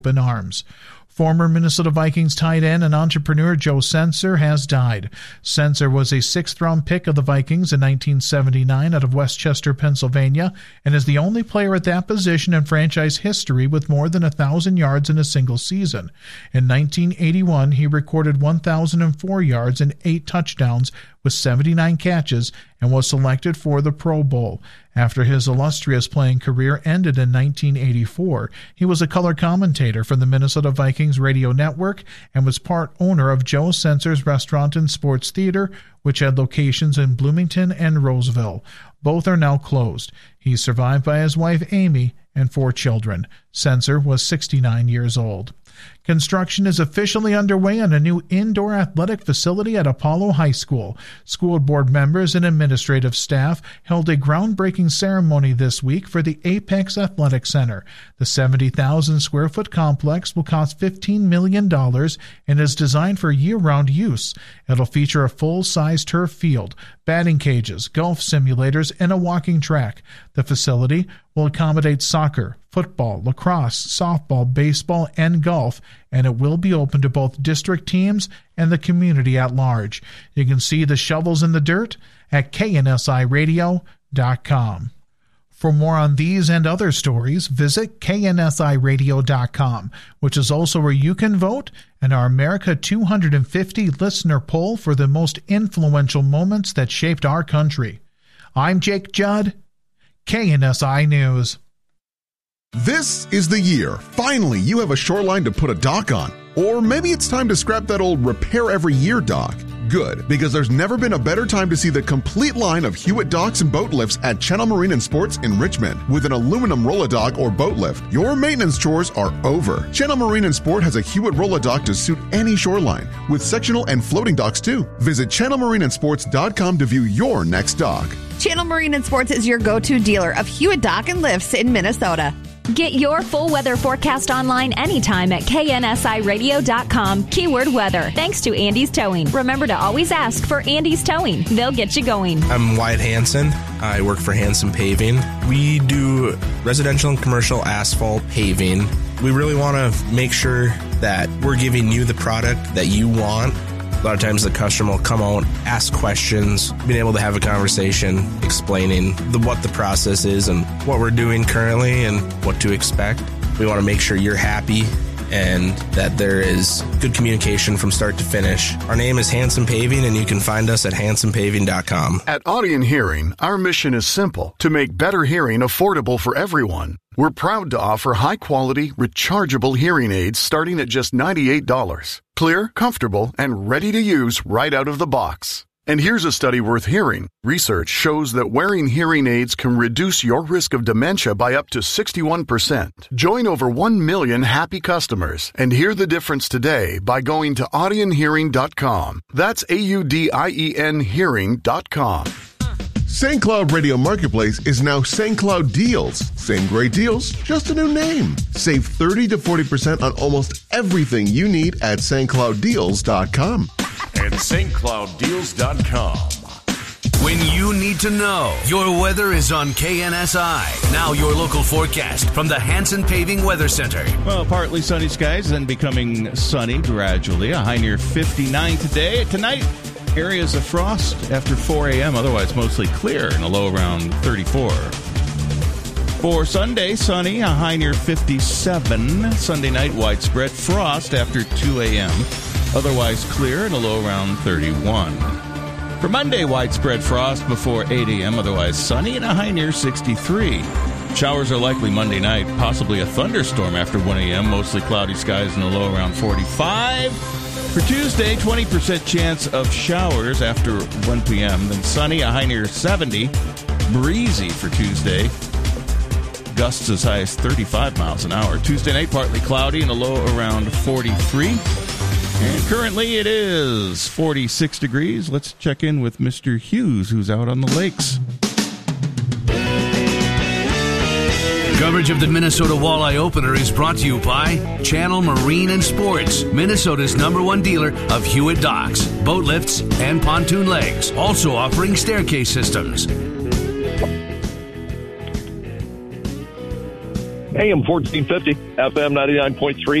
open arms. Former Minnesota Vikings tight end and entrepreneur Joe Senser has died. Senser was a 6th-round pick of the Vikings in 1979 out of Westchester, Pennsylvania, and is the only player at that position in franchise history with more than 1,000 yards in a single season. In 1981, he recorded 1,004 yards and 8 touchdowns with 79 catches and was selected for the Pro Bowl. After his illustrious playing career ended in 1984, he was a color commentator for the Minnesota Vikings radio network and was part owner of Joe Senser's Restaurant and Sports Theater, which had locations in Bloomington and Roseville. Both are now closed. He's survived by his wife Amy and 4 children. Senser was 69 years old. Construction is officially underway on a new indoor athletic facility at Apollo High School. School board members and administrative staff held a groundbreaking ceremony this week for the Apex Athletic Center. The 70,000-square-foot complex will cost $15 million and is designed for year-round use. It'll feature a full-size turf field, batting cages, golf simulators, and a walking track. The facility will accommodate soccer, football, lacrosse, softball, baseball, and golf, and it will be open to both district teams and the community at large. You can see the shovels in the dirt at KNSIRadio.com. For more on these and other stories, visit KNSIRadio.com, which is also where you can vote in our America 250 listener poll for the most influential moments that shaped our country. I'm Jake Judd, KNSI News. This is the year. Finally, you have a shoreline to put a dock on. Or maybe it's time to scrap that old repair every year dock. Good, because there's never been a better time to see the complete line of Hewitt docks and boat lifts at Channel Marine and Sports in Richmond. With an aluminum roll-a-dock or boat lift, your maintenance chores are over. Channel Marine and Sport has a Hewitt roll-a-dock to suit any shoreline, with sectional and floating docks too. Visit channelmarineandsports.com to view your next dock. Channel Marine and Sports is your go-to dealer of Hewitt Dock and Lifts in Minnesota. Get your full weather forecast online anytime at KNSIRadio.com, keyword weather. Thanks to Andy's Towing. Remember to always ask for Andy's Towing. They'll get you going. I'm Wyatt Hansen. I work for Hansen Paving. We do residential and commercial asphalt paving. We really want to make sure that we're giving you the product that you want. A lot of times the customer will come out, ask questions, being able to have a conversation, explaining what the process is and what we're doing currently and what to expect. We want to make sure you're happy and that there is good communication from start to finish. Our name is Hansen Paving, and you can find us at hansenpaving.com. At Audien Hearing, our mission is simple: to make better hearing affordable for everyone. We're proud to offer high-quality, rechargeable hearing aids starting at just $98. Clear, comfortable, and ready to use right out of the box. And here's a study worth hearing. Research shows that wearing hearing aids can reduce your risk of dementia by up to 61%. Join over 1 million happy customers and hear the difference today by going to audienhearing.com. That's AUDIEN hearing.com. St. Cloud Radio Marketplace is now St. Cloud Deals. Same great deals, just a new name. Save 30 to 40% on almost everything you need at stclouddeals.com. And stclouddeals.com. When you need to know, your weather is on KNSI. Now your local forecast from the Hansen Paving Weather Center. Well, partly sunny skies, then becoming sunny gradually. A high near 59 today. Tonight, areas of frost after 4 a.m., otherwise mostly clear, and a low around 34. For Sunday, sunny, a high near 57. Sunday night, widespread frost after 2 a.m., otherwise clear, and a low around 31. For Monday, widespread frost before 8 a.m., otherwise sunny, and a high near 63. Showers are likely Monday night, possibly a thunderstorm after 1 a.m., mostly cloudy skies, and a low around 45. For Tuesday, 20% chance of showers after 1 p.m., then sunny, a high near 70. Breezy for Tuesday. Gusts as high as 35 miles an hour. Tuesday night, partly cloudy and a low around 43. And currently it is 46 degrees. Let's check in with Mr. Hughes, who's out on the lakes. Coverage of the Minnesota Walleye Opener is brought to you by Channel Marine and Sports, Minnesota's #1 dealer of Hewitt docks, boat lifts, and pontoon legs, also offering staircase systems. AM 1450, FM 99.3.